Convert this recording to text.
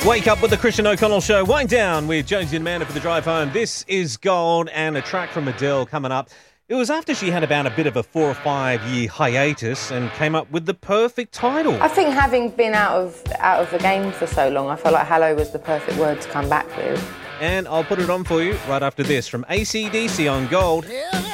Wake up with the Christian O'Connell Show. Wind down with Jonesy and Amanda for the drive home. This is Gold, and a track from Adele coming up. It was after she had about a bit of a 4 or 5 year hiatus and came up with the perfect title. I think having been out of the game for so long, I felt like Hello was the perfect word to come back with. And I'll put it on for you right after this from AC/DC on Gold.